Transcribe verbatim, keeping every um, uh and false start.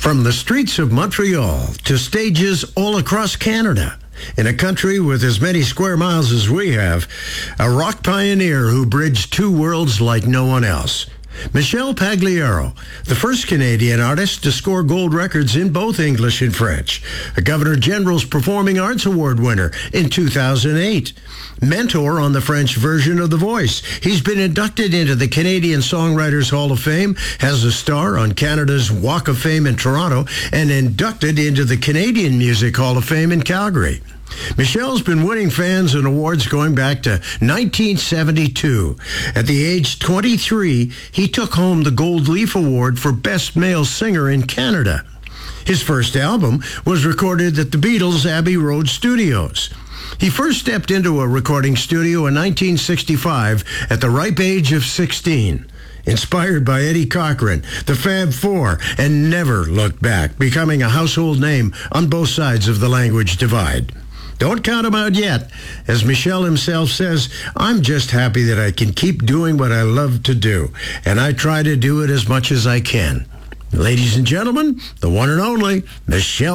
From the streets of Montreal to stages all across Canada, in a country with as many square miles as we have, a rock pioneer who bridged two worlds like no one else. Michel Pagliaro, the first Canadian artist to score gold records in both English and French. A Governor General's Performing Arts Award winner in two thousand eight. Mentor on the French version of The Voice. He's been inducted into the Canadian Songwriters Hall of Fame, has a star on Canada's Walk of Fame in Toronto, and inducted into the Canadian Music Hall of Fame in Calgary. Michel's been winning fans and awards going back to nineteen seventy-two. At the age twenty-three, he took home the Gold Leaf Award for Best Male Singer in Canada. His first album was recorded at the Beatles' Abbey Road Studios. He first stepped into a recording studio in nineteen sixty-five at the ripe age of sixteen. Inspired by Eddie Cochran, the Fab Four, and never looked back, becoming a household name on both sides of the language divide. Don't count him out yet. As Michel himself says, I'm just happy that I can keep doing what I love to do, and I try to do it as much as I can. Ladies and gentlemen, the one and only Michel